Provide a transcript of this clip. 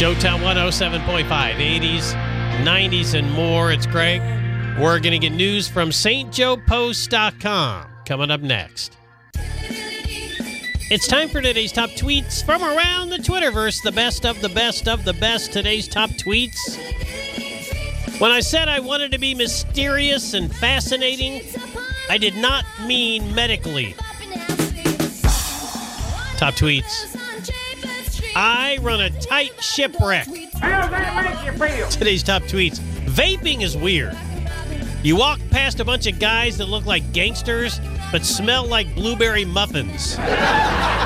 Joetown 107.5, 80s, 90s, and more. It's Craig. We're going to get news from stjoepost.com coming up next. It's time for today's top tweets from around the Twitterverse. The best of the best of the best. Today's top tweets. When I said I wanted to be mysterious and fascinating, I did not mean medically. Top tweets. I run a tight shipwreck. How does that make you feel? Today's top tweets. Vaping is weird. You walk past a bunch of guys that look like gangsters but smell like blueberry muffins.